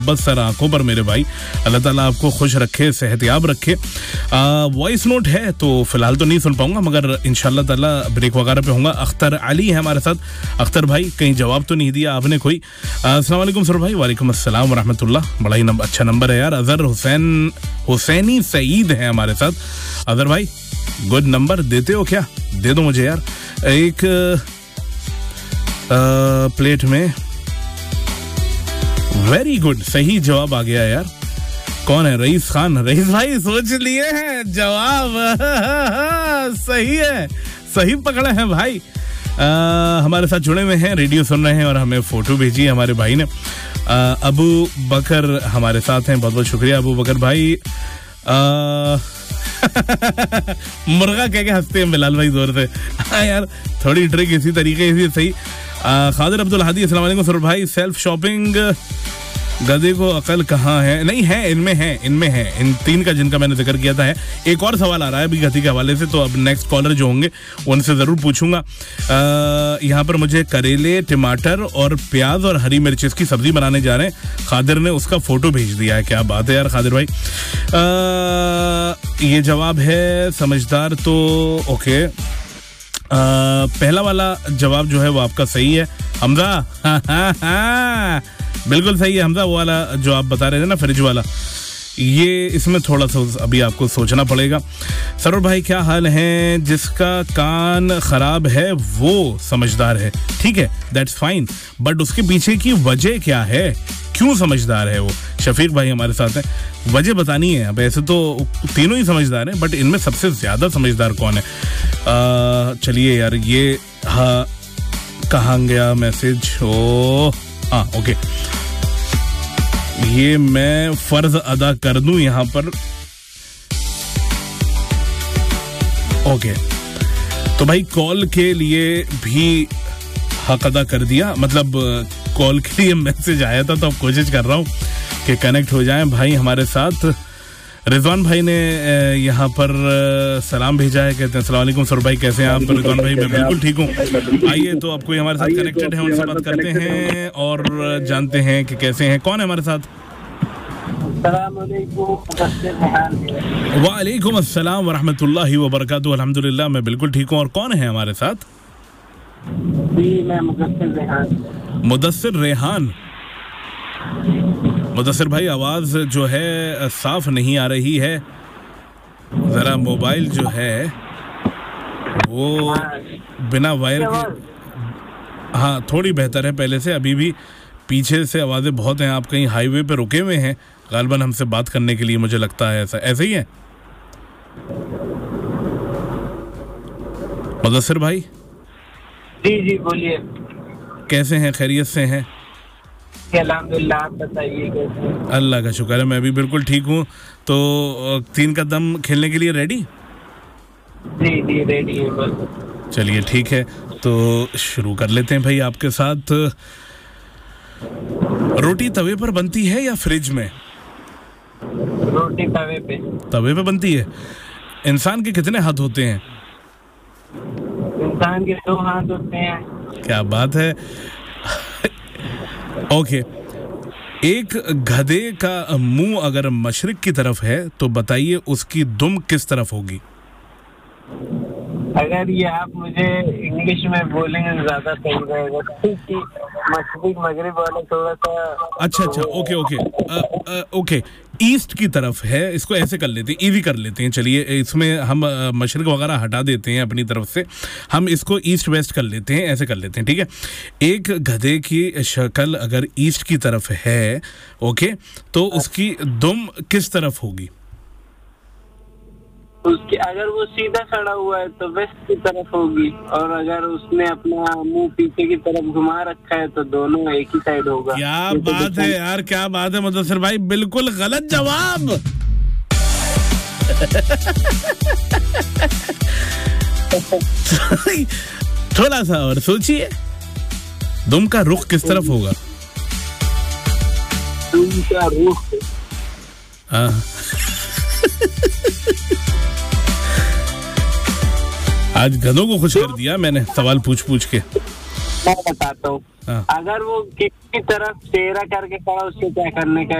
बस सर आंखों पर मेरे भाई, अल्लाह ताला आपको खुश रखे, सेहतयाब रखे। वॉइस नोट है तो फिलहाल तो नहीं सुन पाऊंगा, मगर इंशाल्लाह ताला ब्रेक वगैरह पे होऊंगा। अख्तर अली है हमारे साथ। अख्तर भाई कहीं जवाब तो नहीं दिया आपने कोई? अस्सलाम वालेकुम सर भाई। वालेकुम अस्सलाम व रहमतुल्लाह। बड़ा ही अच्छा नंबर है यार। अजहर हुसैनी सईद है हमारे साथ। अजहर भाई गुड नंबर देते हो क्या? दे दो मुझे यार एक प्लेट में। वेरी गुड, सही जवाब आ गया यार। कौन है? रईस खान। रईस भाई सोच लिए हैं जवाब। सही है, सही पकड़े हैं भाई। हमारे साथ जुड़े हुए हैं, रेडियो सुन रहे हैं और हमें फोटो भेजी है हमारे भाई ने। अबू बकर हमारे साथ हैं, बहुत बहुत शुक्रिया अबू बकर भाई। मुर्गा कह के हंसते हैं बिलाल भाई जोर से। हाँ यार, थोड़ी ट्रिक इसी तरीके से सही। खादिर अब्दुल हादी अस्सलाम वालेकुम सर भाई। सेल्फ शॉपिंग गधे को अकल कहाँ है? नहीं है, इनमें है, इनमें है, इन तीन का जिनका मैंने जिक्र किया था है। एक और सवाल आ रहा है अभी गधे के हवाले से, तो अब नेक्स्ट कॉलर जो होंगे उनसे ज़रूर पूछूंगा। यहाँ पर मुझे करेले, टमाटर और प्याज और हरी मिर्च इसकी सब्जी बनाने जा रहे हैं। खादिर ने उसका फोटो भेज दिया है। क्या बात है यार खादिर भाई। ये जवाब है समझदार तो ओके। पहला वाला जवाब जो है वो आपका सही है हमजा। बिल्कुल सही है हमजा। वो वाला जो आप बता रहे थे ना फ्रिज वाला, ये इसमें थोड़ा सा अभी आपको सोचना पड़ेगा। सरोर भाई क्या हाल है? जिसका कान खराब है वो समझदार है। ठीक है, दैट्स फाइन, बट उसके पीछे की वजह क्या है? क्यों समझदार है वो? शफीक भाई हमारे साथ हैं, वजह बतानी है। अब ऐसे तो तीनों ही समझदार हैं, बट इनमें सबसे ज्यादा समझदार कौन है? चलिए यार, ये हाँ कहाँ गया मैसेज? ओ हाँ ओके, ये मैं फर्ज अदा कर दूं यहां पर। ओके, तो भाई कॉल के लिए भी हक अदा कर दिया, मतलब कॉल के लिए मैसेज आया था, तो अब कोशिश कर रहा हूं कि कनेक्ट हो जाएं भाई हमारे साथ। रिजवान भाई ने यहाँ पर सलाम भेजा है, कहते हैं अस्सलाम वालेकुम सर भाई, कैसे हैं आप? रिजवान भाई मैं बिल्कुल ठीक हूँ। आइए तो आपको हमारे साथ कनेक्टेड है, उनसे बात करते हैं और जानते हैं कि कैसे हैं। कौन है हमारे साथ? वालेकुम अस्सलाम व रहमतुल्लाहि व बरकातुहू। अल्हम्दुलिल्लाह मैं बिल्कुल ठीक हूँ। और कौन है हमारे साथ? मैं मुदस्सिर रेहान। मुदस्सिर रेहान। मुदस्सिर भाई आवाज जो है साफ नहीं आ रही है, जरा मोबाइल जो है वो बिना वायर के। हाँ थोड़ी बेहतर है पहले से। अभी भी पीछे से आवाजें बहुत हैं। आप कहीं हाईवे पे रुके हुए हैं गालिबन हमसे बात करने के लिए, मुझे लगता है ऐसा ऐसे ही है। मुदस्सिर भाई जी बोलिए, कैसे हैं? खैरियत से हैं? अल्हम्दुलिल्लाह, आप बताइए कैसे? अल्लाह का शुक्र है, मैं भी बिल्कुल ठीक हूँ। तो 3 का दम खेलने के लिए रेडी? जी रेडी है बस। चलिए ठीक है, तो शुरू कर लेते हैं भाई आपके साथ। रोटी तवे पर बनती है या फ्रिज में? रोटी तवे पे। तवे पे बनती है। इंसान के कितने हाथ होते हैं? इंसान के 2 हाथ होते हैं। क्या बात है। ओके, एक गधे का मुंह अगर मशरिक की तरफ है तो बताइए उसकी दुम किस तरफ होगी? अगर ये आप मुझे इंग्लिश में बोलेंगे ज्यादा सही रहेगा, क्योंकि मशरिक मगरिब वाला थोड़ा सा। अच्छा ओके, ईस्ट की तरफ है, इसको ऐसे कर लेते हैं, इजी कर लेते हैं। चलिए इसमें हम मशरिक वगैरह हटा देते हैं अपनी तरफ से, हम इसको ईस्ट वेस्ट कर लेते हैं, ऐसे कर लेते हैं, ठीक है। एक गधे की शक्ल अगर ईस्ट की तरफ है, ओके, तो उसकी दुम किस तरफ होगी? उसकी अगर वो सीधा खड़ा हुआ है तो वेस्ट की तरफ होगी, और अगर उसने अपना मुंह पीछे की तरफ घुमा रखा है तो दोनों एक ही साइड होगा। क्या बात है यार, क्या बात है मुदस्सिर भाई, बिल्कुल गलत जवाब। थोड़ा सा और सोचिए, दुम का रुख किस तरफ होगा? दुम का रुख, आज गधों को खुश कर दिया मैंने सवाल पूछ के। मैं बताता हूँ। हाँ। अगर वो किसी तरफ चेहरा करके खड़ा, उससे क्या करने का